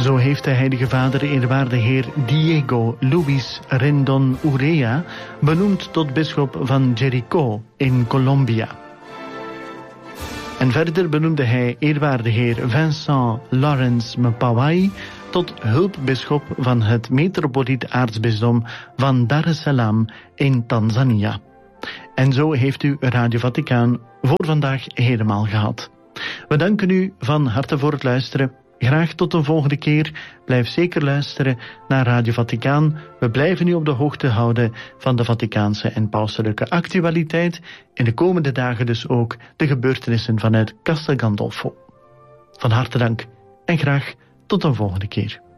Zo heeft de Heilige Vader eerwaarde Heer Diego Luis Rendon Urrea benoemd tot bisschop van Jericó in Colombia. En verder benoemde hij eerwaarde Heer Vincent Lawrence Mpawai tot hulpbisschop van het metropoliet aartsbisdom van Dar es Salaam in Tanzania. En zo heeft u Radio Vaticaan voor vandaag helemaal gehad. We danken u van harte voor het luisteren. Graag tot een volgende keer. Blijf zeker luisteren naar Radio Vaticaan. We blijven u op de hoogte houden van de Vaticaanse en pauselijke actualiteit. In de komende dagen dus ook de gebeurtenissen vanuit Castel Gandolfo. Van harte dank en graag tot een volgende keer.